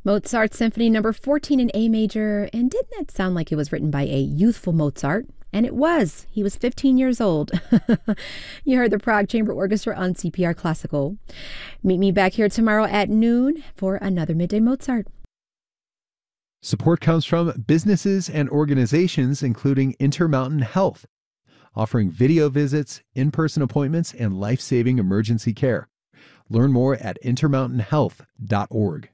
Mozart Symphony Number 14 in A major. And didn't that sound like it was written by a youthful Mozart? And it was. He was 15 years old. You heard the Prague Chamber Orchestra on CPR Classical. Meet me back here tomorrow at noon for another Midday Mozart. Support comes from businesses and organizations, including Intermountain Health, offering video visits, in-person appointments, and life-saving emergency care. Learn more at intermountainhealth.org.